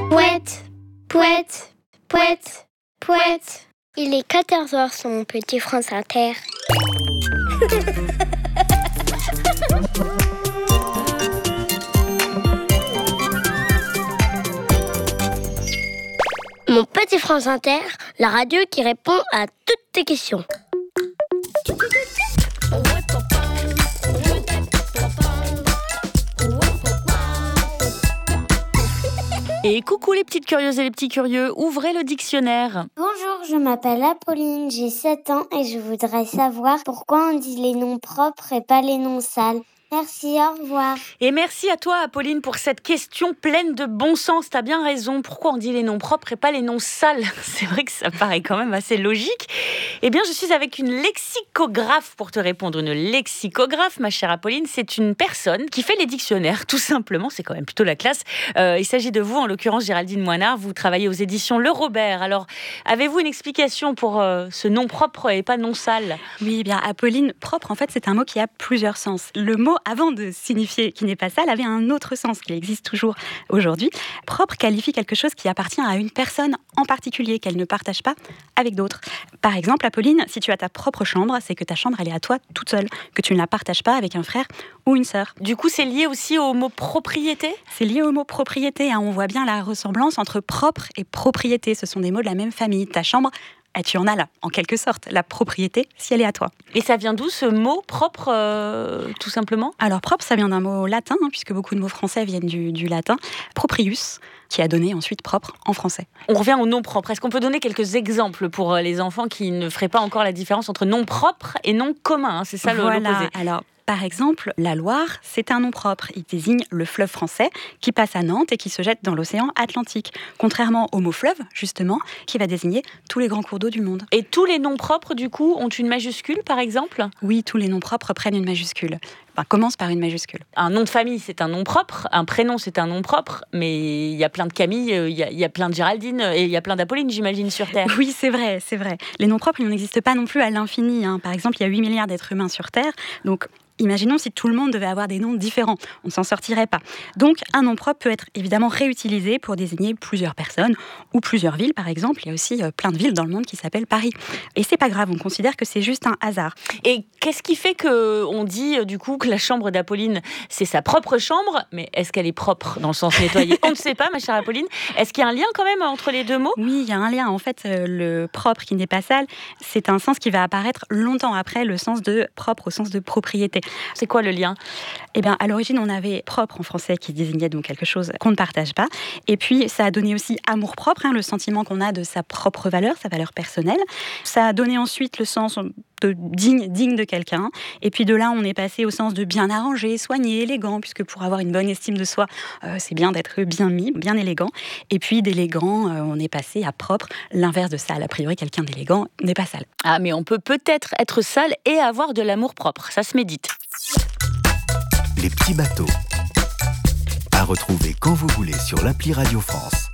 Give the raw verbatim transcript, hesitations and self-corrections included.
Pouette, pouette, pouette, pouette. Il est quatorze heures sur mon petit France Inter. Mon petit France Inter, la radio qui répond à toutes tes questions. Et coucou les petites curieuses et les petits curieux, ouvrez le dictionnaire. Bonjour, je m'appelle Apolline, j'ai sept ans et je voudrais savoir pourquoi on dit les noms propres et pas les noms sales. Merci, au revoir. Et merci à toi Apolline pour cette question pleine de bon sens, t'as bien raison. Pourquoi on dit les noms propres et pas les noms sales ? C'est vrai que ça paraît quand même assez logique. Eh bien je suis avec une lexicographe pour te répondre. Une lexicographe, ma chère Apolline, c'est une personne qui fait les dictionnaires, tout simplement, c'est quand même plutôt la classe. Euh, il s'agit de vous, en l'occurrence Géraldine Moinard, vous travaillez aux éditions Le Robert. Alors avez-vous une explication pour euh, ce nom propre et pas nom sale ? Oui, eh bien Apolline, propre en fait c'est un mot qui a plusieurs sens. Le mot avant de signifier qu'il n'est pas sale, avait un autre sens qui existe toujours aujourd'hui. Propre qualifie quelque chose qui appartient à une personne en particulier, qu'elle ne partage pas avec d'autres. Par exemple, Apolline, si tu as ta propre chambre, c'est que ta chambre, elle est à toi toute seule, que tu ne la partages pas avec un frère ou une sœur. Du coup, c'est lié aussi au mot propriété ? C'est lié au mot propriété, hein. On voit bien la ressemblance entre propre et propriété. Ce sont des mots de la même famille. Ta chambre, et tu en as là, en quelque sorte, la propriété, si elle est à toi. Et ça vient d'où ce mot propre, euh, tout simplement ? Alors propre, ça vient d'un mot latin, hein, puisque beaucoup de mots français viennent du, du latin. Proprius, qui a donné ensuite propre en français. On revient au nom propre. Est-ce qu'on peut donner quelques exemples pour les enfants qui ne feraient pas encore la différence entre nom propre et nom commun, hein ? C'est ça voilà. l'opposé. Alors, par exemple, la Loire, c'est un nom propre. Il désigne le fleuve français qui passe à Nantes et qui se jette dans l'océan Atlantique. Contrairement au mot fleuve, justement, qui va désigner tous les grands cours d'eau du monde. Et tous les noms propres, du coup, ont une majuscule, par exemple ? Oui, tous les noms propres prennent une majuscule. Enfin, commence par une majuscule. Un nom de famille, c'est un nom propre. Un prénom, c'est un nom propre. Mais il y a plein de Camille, il y a, il y a plein de Géraldine et il y a plein d'Apolline, j'imagine, sur Terre. Oui, c'est vrai, c'est vrai. Les noms propres, ils n'existent pas non plus à l'infini, hein. Par exemple, il y a huit milliards d'êtres humains sur Terre. Donc, imaginons si tout le monde devait avoir des noms différents. On ne s'en sortirait pas. Donc, un nom propre peut être évidemment réutilisé pour désigner plusieurs personnes ou plusieurs villes, par exemple. Il y a aussi euh, plein de villes dans le monde qui s'appellent Paris. Et c'est pas grave, on considère que c'est juste un hasard. Et qu'est-ce qui fait qu'on dit, euh, du coup, que la chambre d'Apolline, c'est sa propre chambre, mais est-ce qu'elle est propre dans le sens nettoyé ? On ne sait pas, ma chère Apolline. Est-ce qu'il y a un lien quand même entre les deux mots ? Oui, il y a un lien. En fait, euh, le propre qui n'est pas sale, c'est un sens qui va apparaître longtemps après le sens de propre au sens de propriété. C'est quoi le lien ? Eh bien, à l'origine, on avait propre en français qui désignait donc quelque chose qu'on ne partage pas. Et puis, ça a donné aussi amour-propre, hein, le sentiment qu'on a de sa propre valeur, sa valeur personnelle. Ça a donné ensuite le sens de digne, digne de quelqu'un. Et puis de là, on est passé au sens de bien arrangé, soigné, élégant, puisque pour avoir une bonne estime de soi, euh, c'est bien d'être bien mis, bien élégant. Et puis d'élégant, euh, on est passé à propre, l'inverse de sale. A priori, quelqu'un d'élégant n'est pas sale. Ah, mais on peut peut-être être sale et avoir de l'amour-propre. Ça se médite. Les petits bateaux. À retrouver quand vous voulez sur l'appli Radio France.